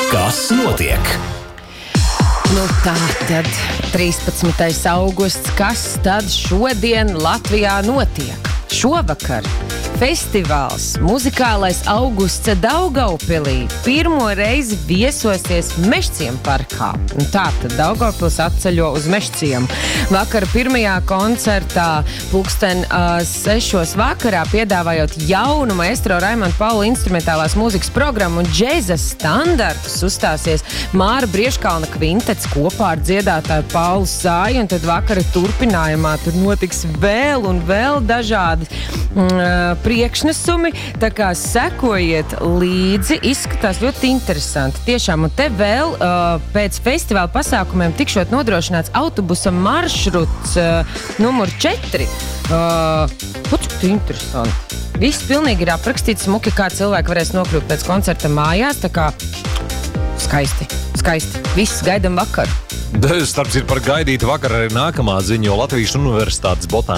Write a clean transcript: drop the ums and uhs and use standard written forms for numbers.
Kas notiek? Nu tā tad 13. augusts, kas tad šodien Latvijā notiek? Šovakar festivāls Muzikālais augusts Daugaupilī pirmo reizi viesosies Mežciemu parkā. Un tā tad Daugavpils atceļo uz Mežciemu. Vakar pirmajā koncertā 6:00 vakarā piedāvājot jaunu maestro Raimonda Paula instrumentālās mūzikas programmu un džēza standartus uzstāsies Māra Brieškalna kvintets kopā ar dziedātāju Paulu Zāju, un tad vakara turpinājumā tur notiks vēl un vēl dažādi priekšnesumi, tā kā sekojiet līdzi, izskatās ļoti interesanti. Tiešām, un te vēl pēc festivāla pasākumiem tikšot nodrošināts autobusa maršruts numur 4. Cik interesanti. Viss pilnīgi ir aprakstīts smuki, kā cilvēki varēs nokļūt pēc koncerta mājās, tā kā skaisti. Viss gaidam vakaru. Starp citu par gaidītu vakar arī nākamā ziņa, jo Latvijas Universitātes